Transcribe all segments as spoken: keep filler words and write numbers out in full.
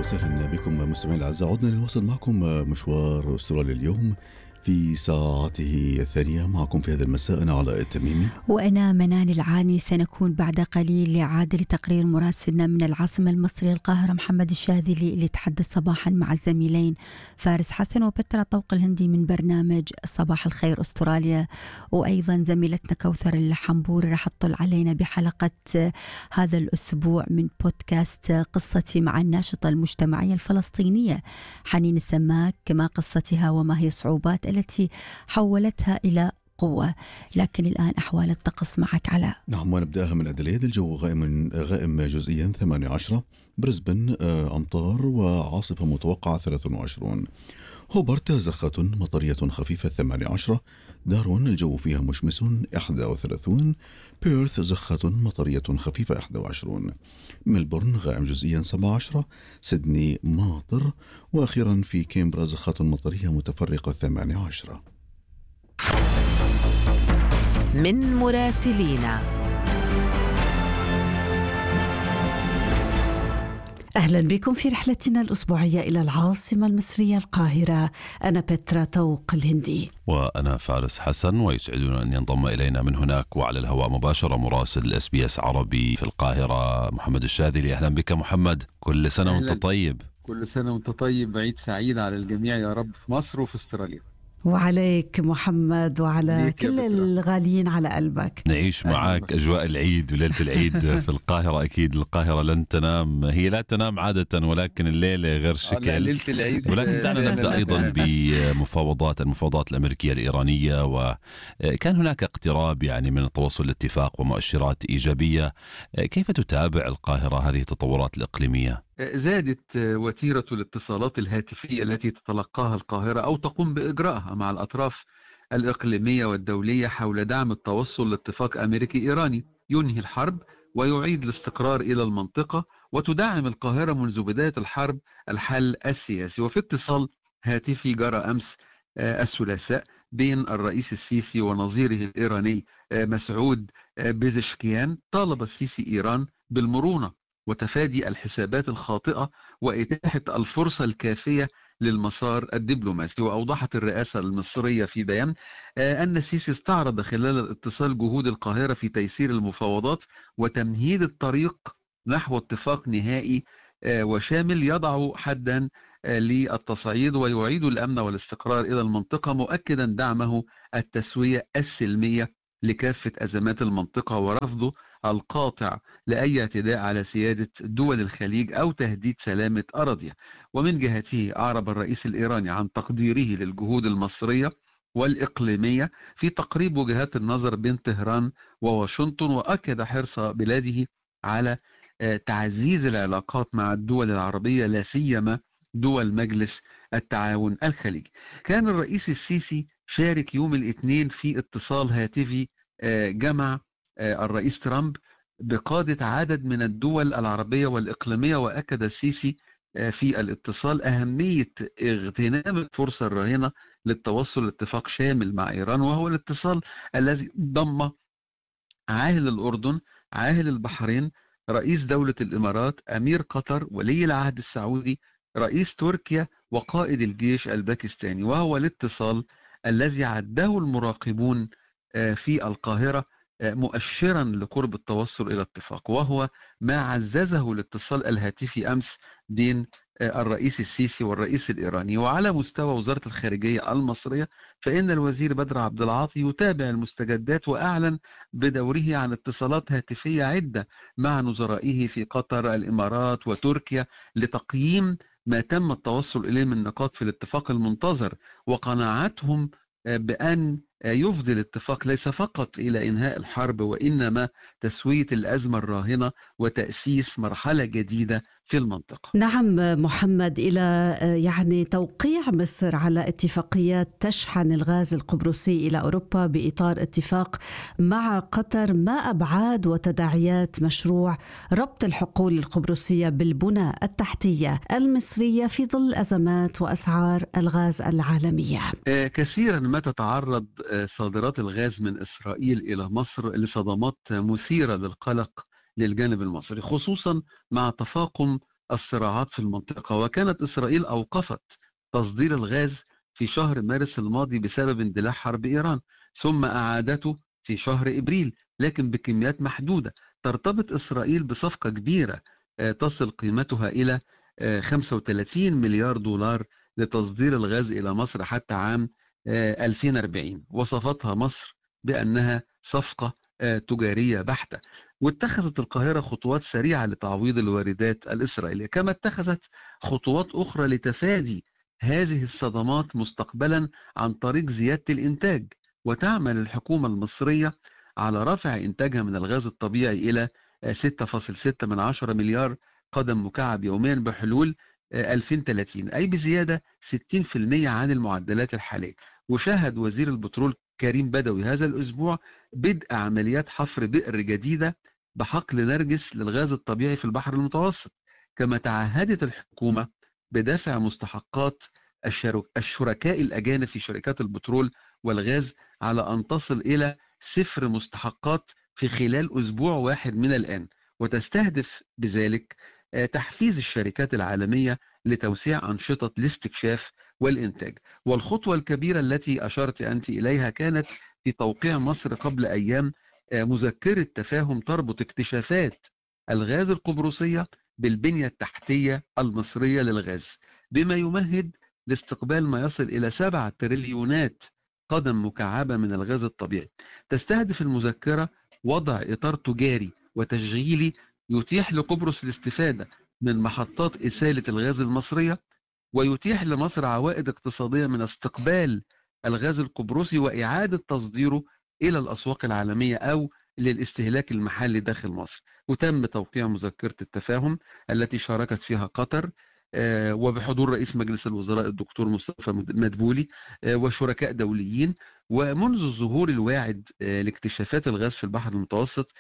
وسهلا بكم مستمعينا الأعزاء. عدنا لنواصل معكم مشوار أستراليا اليوم في ساعته الثانية. معكم في هذا المساء أنا علاء التميمي وأنا منال العاني. سنكون بعد قليل لإعادة لتقرير مراسلنا من العاصمة المصرية القاهرة محمد الشاذلي اللي تحدث صباحا مع الزميلين فارس حسن وبترا طوق الهندي من برنامج صباح الخير أستراليا، وأيضا زميلتنا كوثر الحنبوري راح تطل علينا بحلقة هذا الأسبوع من بودكاست قصتي مع الناشطة المجتمعية الفلسطينية حنين السماك، كما قصتها وما هي الصعوبات التي حولتها إلى قوة. لكن الآن أحوال الطقس معك علاء. نعم، ونبدأها من أدليد. الجو غائم غائم جزئيا ثمانية عشر، بريسبن أمطار وعاصفة متوقعة ثلاثة وعشرين، هوبرت زخة مطرية خفيفة ثمانية عشر، دارون الجو فيها مشمس إحدى وثلاثين، بيرث زخة مطرية خفيفة إحدى وعشرين، ملبورن غائم جزئيا سبعة عشر، سيدني ماطر، وأخيرا في كامبرا زخة مطرية متفرقة ثمانية عشر. من مراسلينا. أهلا بكم في رحلتنا الأسبوعية إلى العاصمة المصرية القاهرة. أنا بترا طوق الهندي وأنا فارس حسن، ويسعدنا أن ينضم إلينا من هناك وعلى الهواء مباشرة مراسل الإس بي إس عربي في القاهرة محمد الشاذلي. أهلا بك محمد، كل سنة وأنت طيب. كل سنة وأنت طيب، عيد سعيد على الجميع يا رب في مصر وفي استراليا. وعليك محمد وعلى كل الغاليين على قلبك. نعيش معاك أجواء العيد وليلة العيد في القاهرة. أكيد القاهرة لن تنام، هي لا تنام عادة، ولكن الليلة غير شكل. ليلة العيد. ولكن دعنا نبدأ أيضا بمفاوضات المفاوضات الأمريكية الإيرانية، وكان هناك اقتراب يعني من التوصل لاتفاق ومؤشرات إيجابية. كيف تتابع القاهرة هذه التطورات الإقليمية؟ زادت وتيرة الاتصالات الهاتفية التي تتلقاها القاهرة أو تقوم بإجراءها مع الأطراف الإقليمية والدولية حول دعم التوصل لاتفاق أمريكي إيراني ينهي الحرب ويعيد الاستقرار إلى المنطقة، وتدعم القاهرة منذ بداية الحرب الحل السياسي. وفي اتصال هاتفي جرى أمس الثلاثاء بين الرئيس السيسي ونظيره الإيراني مسعود بيزشكيان، طالب السيسي إيران بالمرونة وتفادي الحسابات الخاطئة وإتاحة الفرصة الكافية للمسار الدبلوماسي. وأوضحت الرئاسة المصرية في بيان أن السيسي استعرض خلال الاتصال جهود القاهرة في تيسير المفاوضات وتمهيد الطريق نحو اتفاق نهائي وشامل يضع حدا للتصعيد ويعيد الأمن والاستقرار إلى المنطقة، مؤكدا دعمه التسوية السلمية لكافة أزمات المنطقة ورفضه القاطع لأي اعتداء على سيادة دول الخليج أو تهديد سلامة أراضيه. ومن جهته أعرب الرئيس الإيراني عن تقديره للجهود المصرية والإقليمية في تقريب وجهات النظر بين طهران وواشنطن، وأكد حرص بلاده على تعزيز العلاقات مع الدول العربية لا سيما دول مجلس التعاون الخليجي. كان الرئيس السيسي شارك يوم الاثنين في اتصال هاتفي جمع الرئيس ترامب بقادة عدد من الدول العربية والإقليمية، وأكد السيسي في الاتصال أهمية اغتنام الفرصة الراهنة للتوصل لاتفاق شامل مع إيران، وهو الاتصال الذي ضم عاهل الأردن، عاهل البحرين، رئيس دولة الإمارات، أمير قطر، ولي العهد السعودي، رئيس تركيا، وقائد الجيش الباكستاني. وهو الاتصال الذي عده المراقبون في القاهرة مؤشرا لقرب التوصل إلى اتفاق، وهو ما عززه الاتصال الهاتفي أمس بين الرئيس السيسي والرئيس الإيراني. وعلى مستوى وزارة الخارجية المصرية فإن الوزير بدر عبد العاطي يتابع المستجدات، وأعلن بدوره عن اتصالات هاتفية عدة مع نظرائه في قطر، الإمارات وتركيا لتقييم ما تم التوصل إليه من نقاط في الاتفاق المنتظر، وقناعتهم بأن يفضي الاتفاق ليس فقط إلى إنهاء الحرب وإنما تسوية الأزمة الراهنة وتأسيس مرحلة جديدة في المنطقة. نعم محمد، إلى يعني توقيع مصر على اتفاقيات تشحن الغاز القبرصي إلى أوروبا بإطار اتفاق مع قطر، ما أبعاد وتداعيات مشروع ربط الحقول القبرصية بالبنى التحتية المصرية في ظل أزمات وأسعار الغاز العالمية؟ كثيرا ما تتعرض صادرات الغاز من إسرائيل إلى مصر لصدمات مثيرة للقلق للجانب المصري، خصوصا مع تفاقم الصراعات في المنطقة، وكانت إسرائيل أوقفت تصدير الغاز في شهر مارس الماضي بسبب اندلاع حرب إيران، ثم أعادته في شهر إبريل لكن بكميات محدودة. ترتبط إسرائيل بصفقة كبيرة تصل قيمتها إلى خمسة وثلاثين مليار دولار لتصدير الغاز إلى مصر حتى عام ألفين وأربعين. وصفتها مصر بأنها صفقة تجارية بحتة. واتخذت القاهرة خطوات سريعة لتعويض الواردات الإسرائيلية، كما اتخذت خطوات أخرى لتفادي هذه الصدمات مستقبلا عن طريق زيادة الإنتاج. وتعمل الحكومة المصرية على رفع إنتاجها من الغاز الطبيعي إلى ستة فاصلة ستة من عشرة مليار قدم مكعب يوميا بحلول ألفين وثلاثين، أي بزيادة ستين بالمئة عن المعدلات الحالية. وشاهد وزير البترول كريم بدوي هذا الأسبوع بدء عمليات حفر بئر جديدة بحقل نرجس للغاز الطبيعي في البحر المتوسط. كما تعهدت الحكومة بدفع مستحقات الشركاء الأجانب في شركات البترول والغاز على أن تصل إلى صفر مستحقات في خلال أسبوع واحد من الآن، وتستهدف بذلك تحفيز الشركات العالمية لتوسيع أنشطة الاستكشاف والإنتاج. والخطوة الكبيرة التي أشرت أنت إليها كانت في توقيع مصر قبل أيام مذكرة تفاهم تربط اكتشافات الغاز القبرصية بالبنية التحتية المصرية للغاز، بما يمهد لاستقبال ما يصل إلى سبعة تريليونات قدم مكعبة من الغاز الطبيعي. تستهدف المذكرة وضع إطار تجاري وتشغيلي يتيح لقبرص الاستفادة من محطات إسالة الغاز المصرية، ويتيح لمصر عوائد اقتصادية من استقبال الغاز القبرصي وإعادة تصديره إلى الأسواق العالمية أو للاستهلاك المحلي داخل مصر. وتم توقيع مذكرة التفاهم التي شاركت فيها قطر وبحضور رئيس مجلس الوزراء الدكتور مصطفى مدبولي وشركاء دوليين. ومنذ الظهور الواعد لاكتشافات الغاز في البحر المتوسط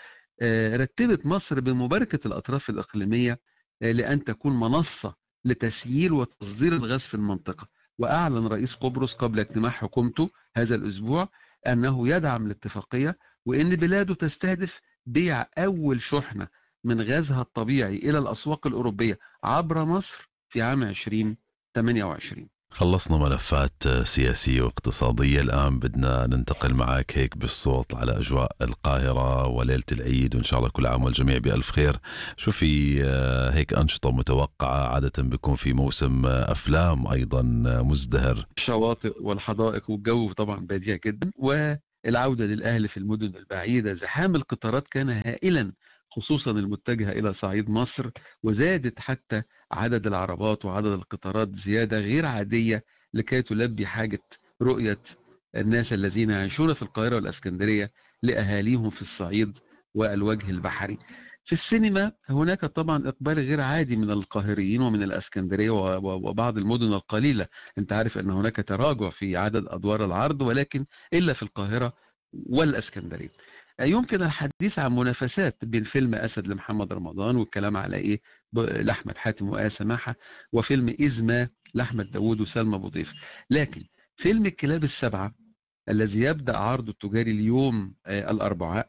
رتبت مصر بمباركة الأطراف الإقليمية لأن تكون منصة لتسييل وتصدير الغاز في المنطقة. وأعلن رئيس قبرص قبل اجتماع حكومته هذا الأسبوع أنه يدعم الاتفاقية، وأن بلاده تستهدف بيع أول شحنة من غازها الطبيعي إلى الأسواق الأوروبية عبر مصر في عام ألفين وثمانية وعشرين. خلصنا ملفات سياسية واقتصادية، الآن بدنا ننتقل معك هيك بالصوت على أجواء القاهرة وليلة العيد، وإن شاء الله كل عام والجميع بألف خير. شو في هيك أنشطة متوقعة؟ عادة بيكون في موسم أفلام أيضا مزدهر، الشواطئ والحدائق والجو طبعا بديع جدا، والعودة للأهل في المدن البعيدة. زحام القطارات كان هائلا خصوصا المتجهة إلى صعيد مصر، وزادت حتى عدد العربات وعدد القطارات زيادة غير عادية لكي تلبي حاجة رؤية الناس الذين يعيشون في القاهرة والإسكندرية لأهاليهم في الصعيد والوجه البحري. في السينما هناك طبعا إقبال غير عادي من القاهريين ومن الإسكندرية وبعض المدن القليلة. انت عارف أن هناك تراجع في عدد أدوار العرض، ولكن إلا في القاهرة والإسكندرية. يمكن الحديث عن منافسات بين فيلم أسد لمحمد رمضان والكلام على إيه لأحمد حاتم وآية سماحة، وفيلم إزما لأحمد داوود وسلمى أبو ضيف. لكن فيلم الكلاب السبعة الذي يبدأ عرضه التجاري اليوم الأربعاء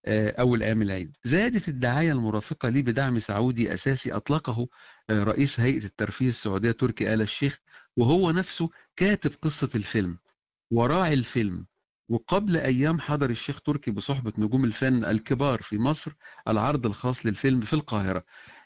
أول أيام العيد، زادت الدعاية المرافقة ليه بدعم سعودي أساسي أطلقه رئيس هيئة الترفيه السعودية تركي آل الشيخ، وهو نفسه كاتب قصة الفيلم وراعي الفيلم. وقبل أيام حضر الشيخ تركي بصحبة نجوم الفن الكبار في مصر العرض الخاص للفيلم في القاهرة.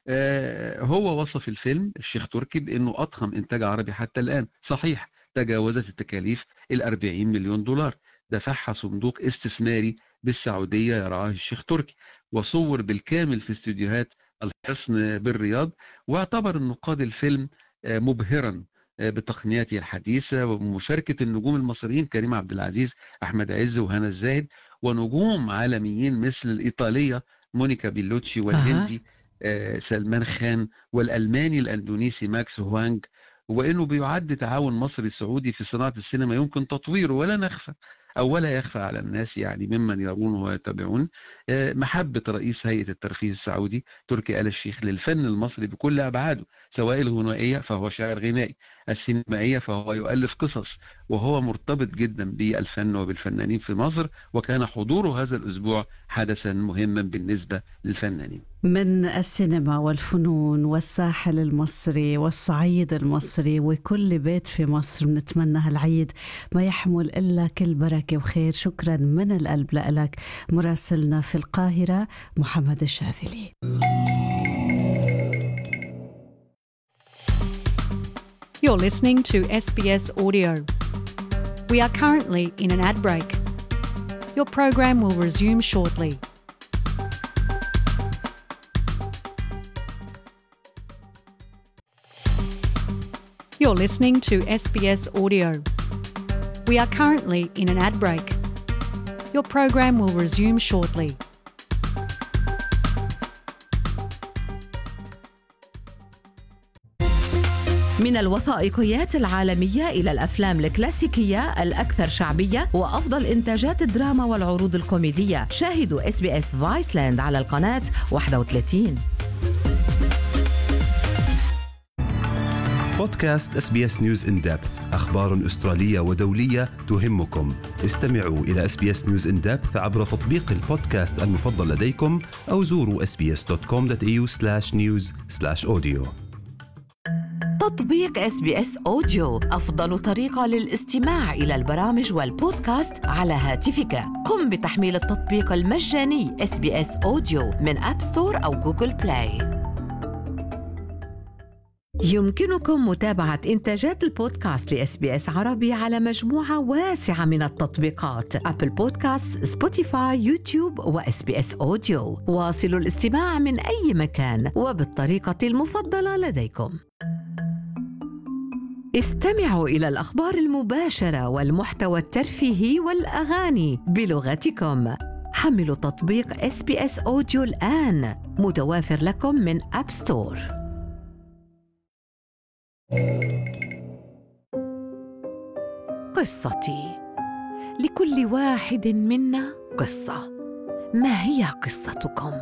آه هو وصف الفيلم الشيخ تركي بأنه أضخم إنتاج عربي حتى الآن. صحيح تجاوزت التكاليف الأربعين مليون دولار دفعها صندوق استثماري بالسعودية يرعاه الشيخ تركي، وصور بالكامل في استوديوهات الحصن بالرياض. واعتبر النقاد الفيلم آه مبهرا بتقنياته الحديثة ومشاركة النجوم المصريين كريم عبد العزيز، أحمد عز، وهنا الزاهد، ونجوم عالميين مثل الإيطالية مونيكا بيلوتشي، والهندي آه سلمان خان، والألماني الأندونيسي ماكس هوانج. وإنه بيعد تعاون مصري سعودي في صناعة السينما يمكن تطويره، ولا نخفى أو ولا يخفى على الناس يعني ممن يرون ويتابعون آه محبة رئيس هيئة الترفيه السعودي تركي آل الشيخ للفن المصري بكل أبعاده، سواء الغنائية فهو شاعر غنائي، السينمائية فهو يؤلف قصص، وهو مرتبط جدا بالفن وبالفنانين في مصر. وكان حضوره هذا الأسبوع حدثا مهما بالنسبة للفنانين. من السينما والفنون والساحل المصري والصعيد المصري وكل بيت في مصر بنتمنى هالعيد ما يحمل إلا كل بركة وخير. شكرا من القلب لك مراسلنا في القاهرة محمد الشاذلي. You're listening to S B S Audio. We are currently in an ad break. Your program will resume shortly. You're listening to S B S Audio. We are currently in an ad break. Your program will resume shortly. من الوثائقيات العالمية إلى الأفلام الكلاسيكية الأكثر شعبية وأفضل إنتاجات الدراما والعروض الكوميدية، شاهدوا إس بي إس فايسلاند على القناة واحد وثلاثين. بودكاست إس بي إس نيوز إن ديبث، أخبار أسترالية ودولية تهمكم. استمعوا إلى إس بي إس نيوز إن ديبث عبر تطبيق البودكاست المفضل لديكم أو زوروا إس بي إس دوت كوم دوت إي يو سلاش نيوز سلاش أوديو. تطبيق إس بي إس أوديو أفضل طريقة للاستماع إلى البرامج والبودكاست على هاتفك. قم بتحميل التطبيق المجاني إس بي إس أوديو من أب ستور أو جوجل بلاي. يمكنكم متابعة إنتاجات البودكاست لإس بي إس عربي على مجموعة واسعة من التطبيقات: أبل بودكاست، سبوتيفاي، يوتيوب وإس بي إس أوديو. واصلوا الاستماع من أي مكان وبالطريقة المفضلة لديكم. استمعوا إلى الأخبار المباشرة والمحتوى الترفيهي والأغاني بلغتكم. حملوا تطبيق إس بي إس أوديو الآن، متوافر لكم من أب ستور. قصتي. لكل واحد منا قصة. ما هي قصتكم؟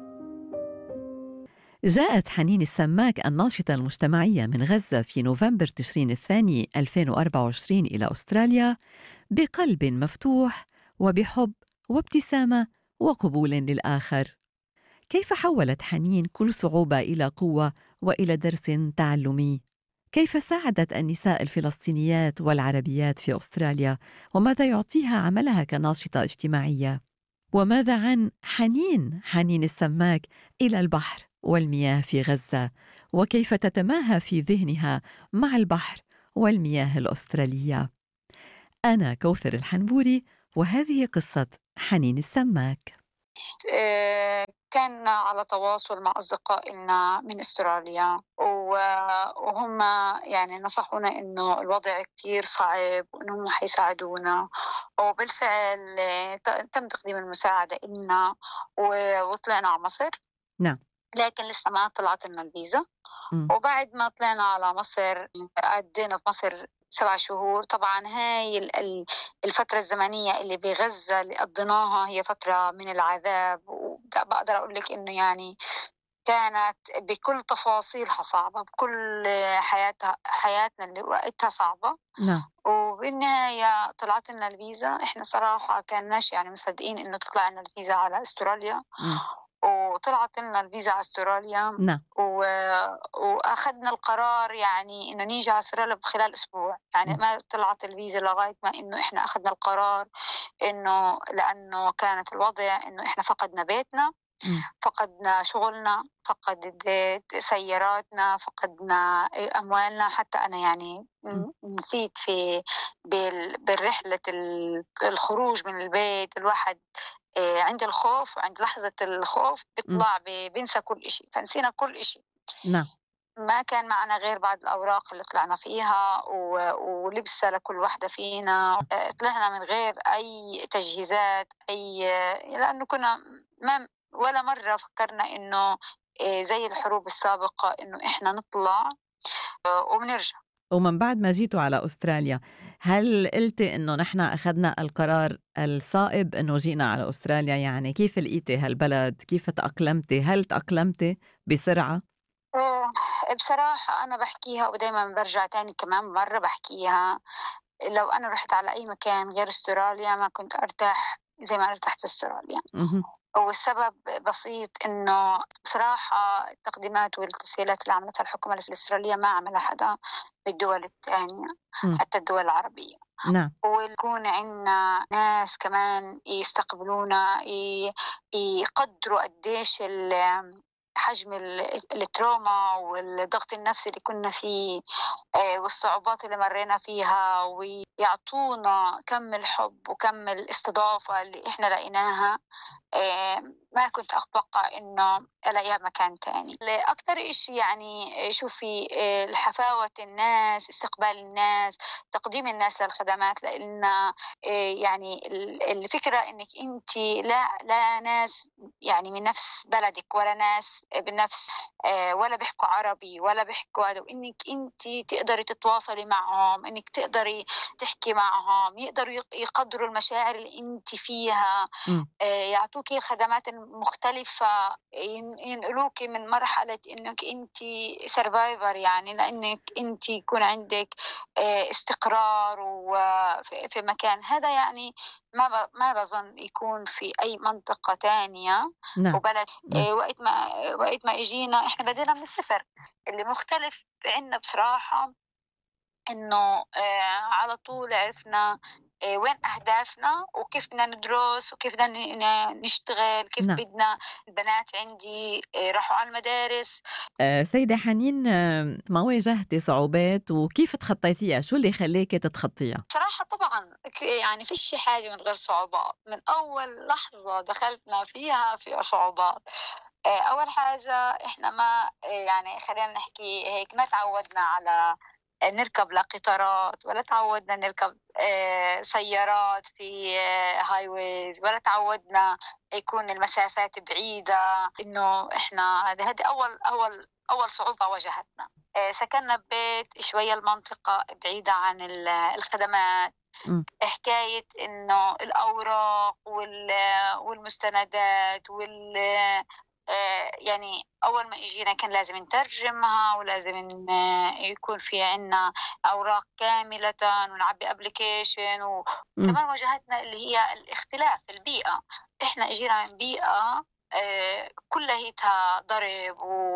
جاءت حنين السماك الناشطة المجتمعية من غزة في نوفمبر تشرين الثاني ألفين وأربعة وعشرين إلى أستراليا بقلب مفتوح وبحب وابتسامة وقبول للآخر. كيف حولت حنين كل صعوبة إلى قوة وإلى درس تعلمي؟ كيف ساعدت النساء الفلسطينيات والعربيات في أستراليا؟ وماذا يعطيها عملها كناشطة اجتماعية؟ وماذا عن حنين حنين السماك إلى البحر والمياه في غزة؟ وكيف تتماهى في ذهنها مع البحر والمياه الأسترالية؟ أنا كوثر الحنبوري، وهذه قصة حنين السماك. كان على تواصل مع أصدقائنا من أستراليا، وهم يعني نصحونا إنه الوضع كتير صعب وإنهم حيساعدونا، وبالفعل تم تقديم المساعدة إلنا وطلعنا على مصر. نعم. لكن لسه ما طلعت لنا الفيزا. م. وبعد ما طلعنا على مصر قعدنا في مصر سبع شهور. طبعا هاي الفترة الزمنية اللي بغزة اللي قضيناها هي فترة من العذاب، وبقدر أقول لك إنه يعني كانت بكل تفاصيلها صعبة، بكل حياتها حياتنا اللي وقتها صعبة. نعم. وبالنهاية طلعت لنا الفيزا. إحنا صراحة كاناش يعني مصدقين إنه تطلع لنا الفيزا على أستراليا. م. وطلعت لنا الفيزا على أستراليا. نعم. و... وأخذنا القرار يعني إنه نيجي على أستراليا بخلال أسبوع. يعني م. ما طلعت الفيزا لغاية ما إنه إحنا أخذنا القرار، إنه لأنه كانت الوضع إنه إحنا فقدنا بيتنا، م. فقدنا شغلنا، فقدت سياراتنا، فقدنا أموالنا. حتى أنا يعني نسيت في بالرحلة الخروج من البيت. الواحد عند الخوف وعند لحظة الخوف بيطلع بينسى كل إشي، فنسينا كل إشي. نعم. ما كان معنا غير بعض الأوراق اللي طلعنا فيها ولبسة لكل واحدة فينا. طلعنا من غير أي تجهيزات، أي لأنه كنا ما ولا مرة فكرنا إنه زي الحروب السابقة إنه إحنا نطلع وبنرجع. ومن بعد ما جيتوا على أستراليا، هل قلتي إنه نحن أخذنا القرار الصائب إنه جينا على أستراليا؟ يعني كيف لقيتي هالبلد؟ كيف تأقلمتي؟ هل تأقلمتي بسرعة؟ بصراحة أنا بحكيها ودايما برجع تاني كمان مرة بحكيها. لو أنا رحت على أي مكان غير أستراليا ما كنت أرتاح زي ما ارتحت في أستراليا. والسبب بسيط، إنه بصراحة التقديمات والتسهيلات اللي عملتها الحكومة الإسرائيلية ما عملها حدا بالدول الثانية، مم. حتى الدول العربية. نعم. ويكون عندنا ناس كمان يستقبلونا، ي- يقدروا قديش ال- حجم ال- التروما والضغط النفسي اللي كنا فيه، آه، والصعوبات اللي مرينا فيها، ويعطونا كم الحب وكم الاستضافة اللي إحنا لقيناها. آه، ما كنت أتوقع إنه ألاقيها مكان تاني. أكتر إشي يعني آه، شوفي، آه، الحفاوة الناس، استقبال الناس، تقديم الناس للخدمات لنا. يعني ال- الفكرة إنك أنت لا لا ناس يعني من نفس بلدك، ولا ناس بنفس آه، ولا بيحكوا عربي ولا بيحكوا هذا، وإنك أنت تقدري تتواصلي معهم، إنك تقدري تحكي معهم، يقدروا يق- يقدروا المشاعر اللي أنت فيها. مم. آه، يعطوكي خدمات مختلفة، ين- ينقلوكي من مرحلة إنك أنت سرفايفر، يعني لأنك أنت يكون عندك آه، استقرار وفي في مكان هذا. يعني ما ب- ما بظن يكون في أي منطقة تانية نعم. وبلد. نعم. آه، وقت ما وقت ما إجينا إحنا بدينا من الصفر. اللي مختلف عندنا بصراحة إنه آه على طول عرفنا آه وين أهدافنا، وكيف بدنا ندرس، وكيف بدنا ن- ن- نشتغل، كيف نعم. بدنا. البنات عندي آه راحوا على المدارس. آه، سيدة حنين، آه، ما واجهتي صعوبات وكيف تخطيتيها؟ شو اللي خليكي تتخطيها؟ صراحة طبعا ك- يعني فيش حاجة من غير صعوبات. من أول لحظة دخلتنا فيها في صعوبات. آه أول حاجة إحنا ما آه يعني خلينا نحكي هيك، ما تعودنا على نركب لا قطارات، ولا تعودنا نركب آه، سيارات في هاي ويز، ولا تعودنا يكون المسافات بعيدة. إنه إحنا هذه هذه أول أول أول صعوبة واجهتنا. آه، سكننا ببيت شوية المنطقة بعيدة عن ال- الخدمات. مم. حكاية إنه الأوراق وال- والمستندات وال آه، يعني أول ما إجينا كان لازم نترجمها، ولازم إن يكون في عنا أوراق كاملة، ونعبي أبليكيشن. مم. وكمان واجهتنا اللي هي الاختلاف البيئة. إحنا إجينا من بيئة آه، كلها هيتها ضرب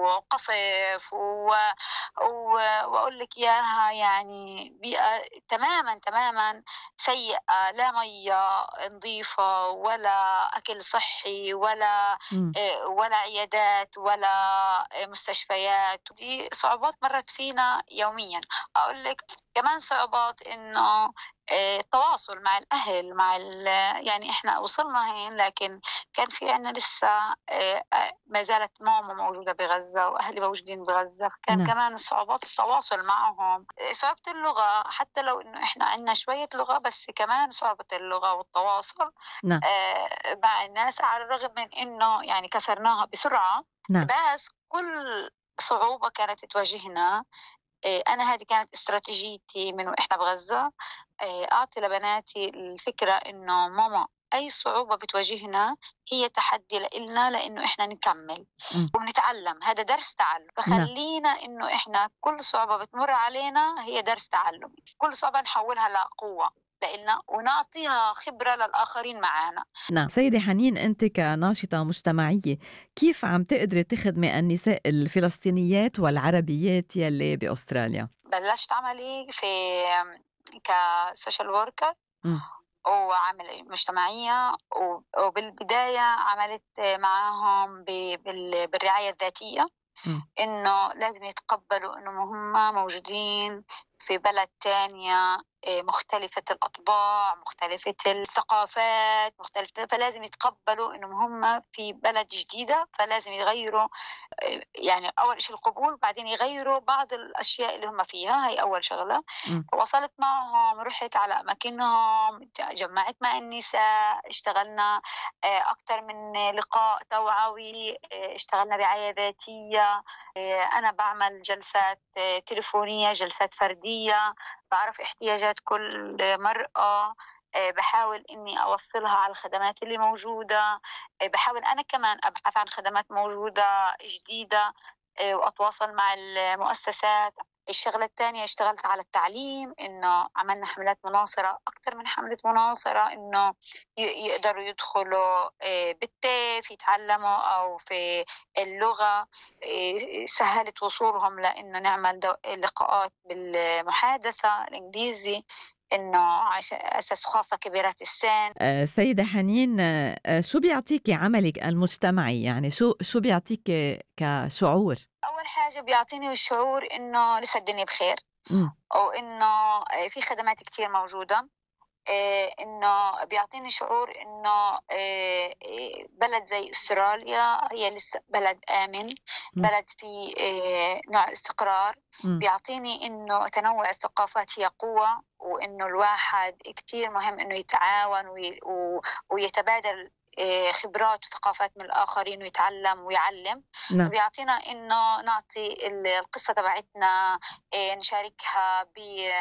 وقصف و... و... وأقول لك إياها، يعني بيئة تماما تماما سيئة، لا مية نظيفة، ولا أكل صحي، ولا مم. آه، ولا عيادات، ولا آه، مستشفيات. دي صعوبات مرت فينا يوميا. أقول لك كمان صعوبات إنه آه، التواصل مع الأهل، مع ال... يعني إحنا وصلنا هين، لكن كان في عنا لسه آه، آه، ما زالت ماما موجودة بغزة وأهلي موجودين بغزة. كان نعم. كمان صعوبات التواصل معهم، آه، صعوبة اللغة. حتى لو إنه إحنا عنا شوية لغة، بس كمان صعوبة اللغة والتواصل نعم. آه، مع الناس، على الرغم من إنه يعني كسرناها بسرعة. نعم. بس كل صعوبة كانت تواجهنا، آه، أنا هذه كانت استراتيجيتي من وإحنا بغزة. آه، أعطي لبناتي الفكرة إنه ماما، أي صعوبة بتواجهنا هي تحدي لإلنا، لأنه إحنا نكمل مم. وبنتعلم. هذا درس تعلم. نعم. فخلينا إنه إحنا كل صعوبة بتمر علينا هي درس تعلم. كل صعوبة نحولها لقوة لإلنا، ونعطيها خبرة للآخرين معنا. نعم. سيدة حنين، أنت كناشطة مجتمعية كيف عم تقدري تخدمي النساء الفلسطينيات والعربيات يلي بأستراليا؟ بلشت عملي في كسوشيال وركر مم. وعمل مجتمعية، و- وبالبداية عملت معاهم ب- بال- بالرعاية الذاتية. مم. إنه لازم يتقبلوا إنه هم موجودين في بلد تانية، إيه، مختلفة الأطباع، مختلفة الثقافات، مختلفة. فلازم يتقبلوا إنهم هم في بلد جديدة، فلازم يغيروا إيه، يعني أول شيء القبول، بعدين يغيروا بعض الأشياء اللي هم فيها. هي أول شغلة. مم. وصلت معهم، رحت على أماكنهم، جمعت مع النساء، اشتغلنا آه، أكثر من لقاء توعوي، آه، اشتغلنا رعاية ذاتية. آه، أنا بعمل جلسات آه، تليفونية، جلسات فردية، بعرف احتياجات كل مرأة. آه، بحاول إني أوصلها على الخدمات اللي موجودة. آه، بحاول أنا كمان أبحث عن خدمات موجودة جديدة، آه، وأتواصل مع المؤسسات الشغلة الثانية اشتغلت على التعليم، إنه عملنا حملات مناصرة، أكثر من حملة مناصرة، إنه ي- يقدروا يدخلوا آه، بالتيف يتعلموا أو في اللغة. آه، سهلت وصولهم لإنه نعمل دو- لقاءات بالمحادثة الإنجليزي، إنه عشان أساس خاصة كبيرات السن. آه، سيدة حنين، آه، آه، شو بيعطيكي عملك المجتمعي؟ يعني شو شو بيعطيكي كشعور؟ أول حاجة بيعطيني الشعور إنه لسه الدنيا بخير، مم. وإنه آه، في خدمات كتير موجودة. آه، إنه بيعطيني شعور إنه آه، آه، بلد زي أستراليا هي لسه بلد آمن، مم. بلد فيه آه، نوع استقرار. مم. بيعطيني إنه تنوع الثقافات هي قوة، وإنه الواحد كتير مهم إنه يتعاون وي- و- ويتبادل آه، خبرات وثقافات من الآخرين ويتعلم ويعلم. نعم. بيعطينا إنه نعطي ال- القصة تبعتنا، آه، نشاركها ب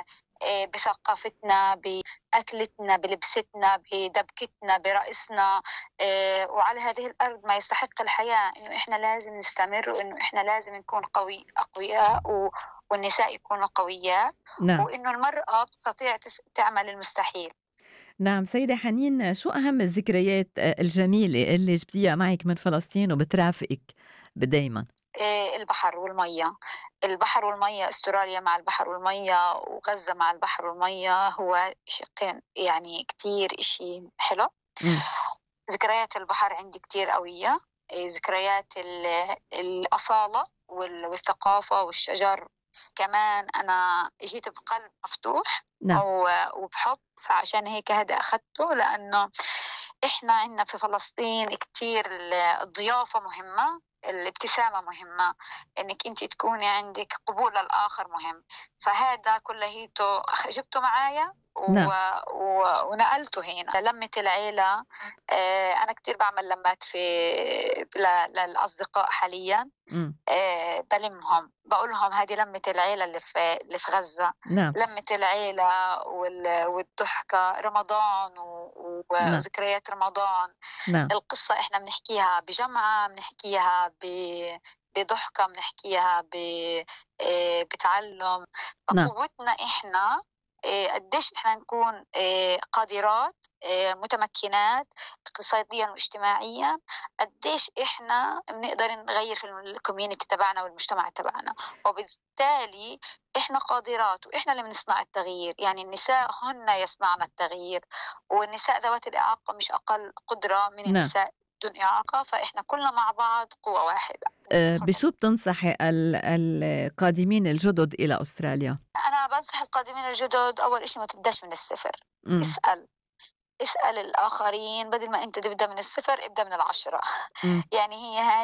آه، بثقافتنا، بأكلتنا، بلبستنا، بدبكتنا، برقصنا. آه، وعلى هذه الأرض ما يستحق الحياة، إنه إحنا لازم نستمر، وإنه إحنا لازم نكون قوي أقوياء، و- والنساء يكونوا قويات، نعم. وإنه المرأة بتستطيع تس- تعمل المستحيل. نعم سيدة حنين، شو أهم الذكريات آه، الجميلة اللي جبتيها معك من فلسطين وبترافقك دايما؟ آه، البحر والمية. البحر والمية، استراليا مع البحر والمية، وغزة مع البحر والمية، هو شقين يعني كتير إشي حلو. مم. ذكريات البحر عندي كتير قوية. إيه، ذكريات ال- الأصالة وال- والثقافة والشجر. كمان أنا جيت بقلب مفتوح نعم. و- وبحب، فعشان هيك هذا أخذته، لأنه إحنا عندنا في فلسطين كتير ال- الضيافة مهمة، الابتسامة مهمة، إنك أنت تكوني عندك قبول للآخر مهم. فهذا كلهيته أخ- جبته معايا و... نعم. و... ونقلته هنا لمة العيلة. آه، أنا كتير بعمل لمات في ل... للأصدقاء حاليا. مم. آه، بلمهم، بقولهم هذه لمة العيلة اللي في اللي في غزة. نعم. لمة العيلة وال... والضحكة، رمضان و... نعم. وذكريات رمضان. نعم. القصة إحنا بنحكيها بجمعة، بنحكيها ب... بضحكة، بنحكيها ب... آه، بتعلم. نعم. فقوتنا إحنا آه، قديش إحنا نكون آه، قادرات، آه، متمكنات اقتصاديا واجتماعيا، قديش إحنا بنقدر نغير في الكوميونتي تبعنا والمجتمع تبعنا. وبالتالي إحنا قادرات، وإحنا اللي بنصنع التغيير. يعني النساء هن يصنعن التغيير، والنساء ذوات الإعاقة مش أقل قدرة من نعم. النساء دون إعاقة، فإحنا كلنا مع بعض قوة واحدة. آه، بشو بتنصحي ال- القادمين الجدد إلى أستراليا؟ أنا بنصح القادمين الجدد، أول إشي ما تبداش من الصفر. مم. اسأل اسأل الآخرين، بدل ما أنت تبدأ من الصفر ابدأ من العشرة. مم. يعني هي هاي